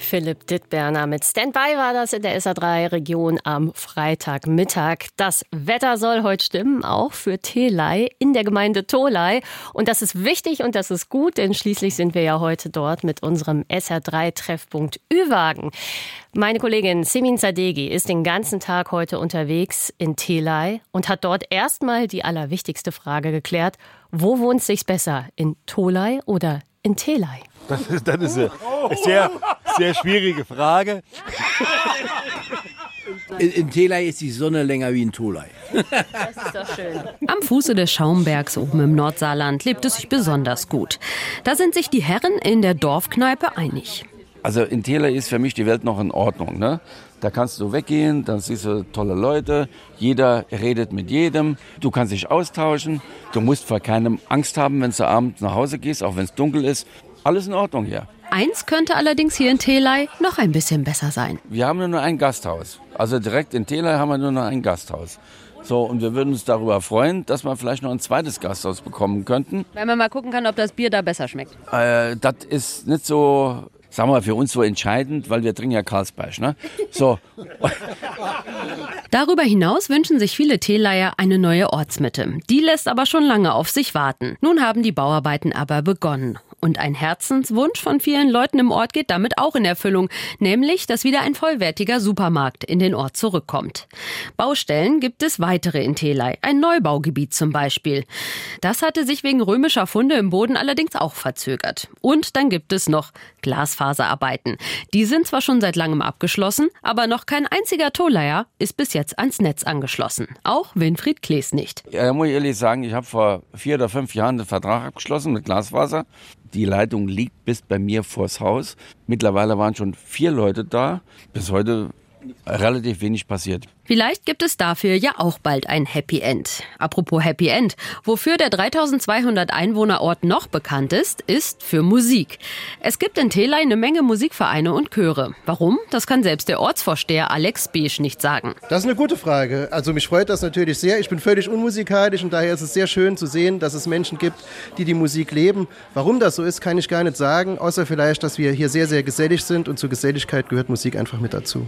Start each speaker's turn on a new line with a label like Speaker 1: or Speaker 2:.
Speaker 1: Philipp Dittberner mit Standby war das in der SA3-Region am Freitagmittag. Das Wetter soll heute stimmen, auch für Thelei in der Gemeinde Tholey. Und das ist wichtig und das ist gut, denn schließlich sind wir ja heute dort mit unserem SR3-Treffpunkt Ü-Wagen. Meine Kollegin Simin Sadeghi ist den ganzen Tag heute unterwegs in Theley und hat dort erstmal die allerwichtigste Frage geklärt. Wo wohnt es sich besser, in Tholey oder in Theley?
Speaker 2: Das ist eine sehr schwierige Frage.
Speaker 3: In Theley ist die Sonne länger wie in Tholey.
Speaker 1: Das ist doch schön.
Speaker 4: Am Fuße des Schaumbergs oben im Nordsaarland lebt es sich besonders gut. Da sind sich die Herren in der Dorfkneipe einig.
Speaker 2: Also in Theley ist für mich die Welt noch in Ordnung, ne? Da kannst du weggehen, dann siehst du tolle Leute, jeder redet mit jedem, du kannst dich austauschen, du musst vor keinem Angst haben, wenn du abends nach Hause gehst, auch wenn es dunkel ist. Alles in Ordnung hier.
Speaker 4: Eins könnte allerdings hier in Theley noch ein bisschen besser sein.
Speaker 2: Wir haben nur ein Gasthaus. Also direkt in Theley haben wir nur noch ein Gasthaus. So, und wir würden uns darüber freuen, dass wir vielleicht noch ein zweites Gasthaus bekommen könnten.
Speaker 4: Wenn man mal gucken kann, ob das Bier da besser schmeckt.
Speaker 2: Das ist nicht so, sagen wir, für uns so entscheidend, weil wir trinken ja Carlsberg, ne? So.
Speaker 4: Darüber hinaus wünschen sich viele Theleyer eine neue Ortsmitte. Die lässt aber schon lange auf sich warten. Nun haben die Bauarbeiten aber begonnen. Und ein Herzenswunsch von vielen Leuten im Ort geht damit auch in Erfüllung, nämlich, dass wieder ein vollwertiger Supermarkt in den Ort zurückkommt. Baustellen gibt es weitere in Theley, ein Neubaugebiet zum Beispiel. Das hatte sich wegen römischer Funde im Boden allerdings auch verzögert. Und dann gibt es noch Glasfaserarbeiten. Die sind zwar schon seit langem abgeschlossen, aber noch kein einziger Tholeyer ist bis jetzt ans Netz angeschlossen. Auch Winfried Klees nicht.
Speaker 2: Ja, muss ich ehrlich sagen, ich habe vor 4 oder 5 Jahren den Vertrag abgeschlossen mit Glasfaser. Die Leitung liegt bis bei mir vors Haus. Mittlerweile waren schon 4 Leute da. Bis heute relativ wenig passiert.
Speaker 4: Vielleicht gibt es dafür ja auch bald ein Happy End. Apropos Happy End, wofür der 3200 Einwohnerort noch bekannt ist für Musik. Es gibt in Theley eine Menge Musikvereine und Chöre. Warum? Das kann selbst der Ortsvorsteher Alex Beesch nicht sagen.
Speaker 5: Das ist eine gute Frage. Also mich freut das natürlich sehr. Ich bin völlig unmusikalisch und daher ist es sehr schön zu sehen, dass es Menschen gibt, die die Musik leben. Warum das so ist, kann ich gar nicht sagen, außer vielleicht, dass wir hier sehr, sehr gesellig sind und zur Geselligkeit gehört Musik einfach mit dazu.